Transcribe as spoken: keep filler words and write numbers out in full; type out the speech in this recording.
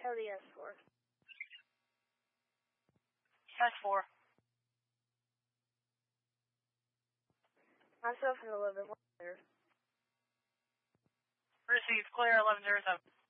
Cody S four. S four. Myself and eleven one there. Received, clear eleven zero seven.